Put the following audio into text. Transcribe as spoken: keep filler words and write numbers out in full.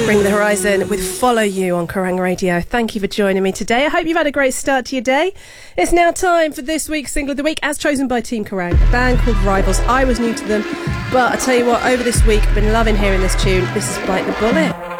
Bring the Horizon with Follow You on Kerrang Radio. Thank you for joining me today. I hope you've had a great start to your day. It's now time for this week's Single of the Week, as chosen by Team Kerrang, a band called Rivals. I was new to them, but I tell you what, over this week I've been loving hearing this tune. This is Bite the Bullet.